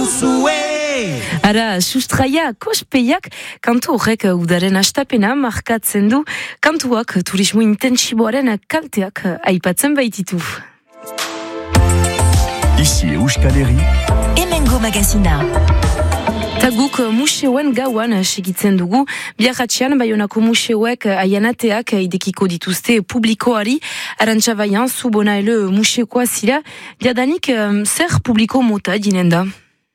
duzue. Ara, sustraia kospeiak kantu horrek udaren astapena markatzen du, kantuak turismo intensiboaren kalteak aipatzen baititu. Ici Euskal Herri, Hemengo Magazina. Ta guk museoen gauan segitzen dugu, biarratxean Baionako museoek aianateak idekiko dituzte publikoari, Arantxa Baian, zubona ele museokoa zira, diadanik zer publiko mota dinen da?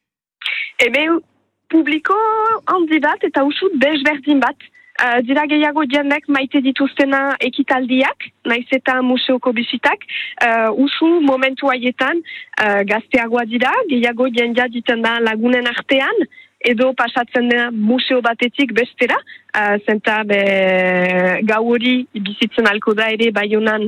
Publiko handi bat eta usut desberdin bat. Dira gehiago jendek maite dituztena ekitaldiak, naiz eta museoko bisitak, usu momentu haietan gazteagoa dira, gehiago jendea diten da lagunen artean, edo pasatzen dena museo batetik bestera, zenta gau hori bizitzen alko da ere Baionan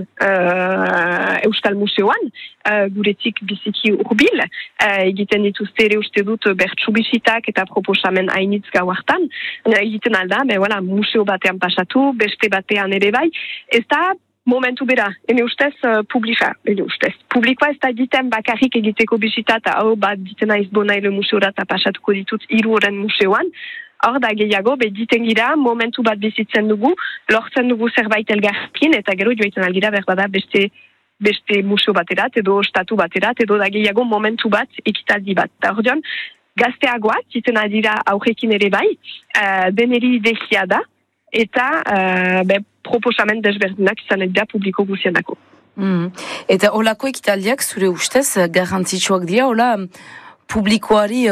Euskal Museoan, guretik biziki urbil, egiten dituzte ere uste dut bertsu bisitak eta proposamen hainitz gau hartan, egiten alda, museo batean pasatu, beste batean ere bai, ez da momentu bera, ene ustez publikoa ez da diten bakarrik egiteko bisita eta hau bat ditena izbona ele museora eta pasatuko ditut 3 horren museoan. Hor da gehiago, diten gira, momentu bat bizitzen dugu, lortzen dugu zerbait elgarrekin eta gero joiten algira berbada beste museo baterat edo statu baterat edo da gehiago momentu bat ekitaldi bat. Da hor dion, gazteagoak diten aldira aurrekin ere bai, deneri idehia da, eta proposamen desberdinak izan edda publiko guzienako. Eta olako ekitaldiak zure ustez garrantzitsuak dira, hola publikoari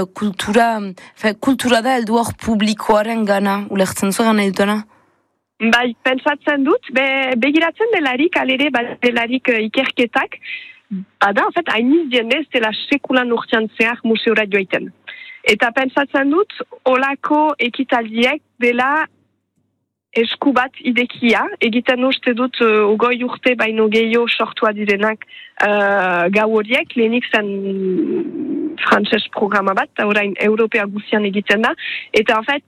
kultura da heldu hor publikoaren gana, ulertzen zuen gana edutena? Bai, pentsatzen dut, begiratzen delarik, alere delarik ikerketak, en fait, hainiz diendez dela sekulan urtean zehar museora joiten. Eta pentsatzen dut, olako ekitaldiek dela esku bat idekia, egiten uste dut ogoi urte baino gehiago sortua direnak gau horiek, lehenik zen frantses programa bat, orain Europea guzian egiten da, eta en fait,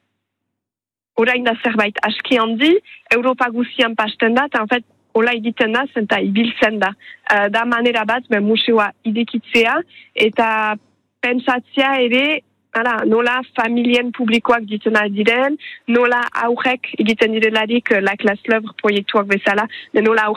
orain da zerbait aski handi, Europa guzian pasten da, eta en fait, hola egiten da, zenta ibiltzen da. Da manera bat, museoa idekitzea, eta pentsatzea ere, nola familien publikoak ditzen diren, nola aurrek egiten direlarik la classe l'œuvre proiektuak bezala, nola